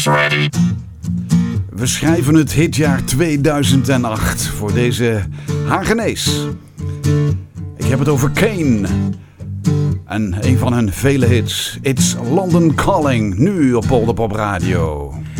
is ready. We schrijven het hitjaar 2008 voor deze Hagenees. Ik heb het over Kane. En een van hun vele hits. It's London Calling. Nu op Polderpop Radio.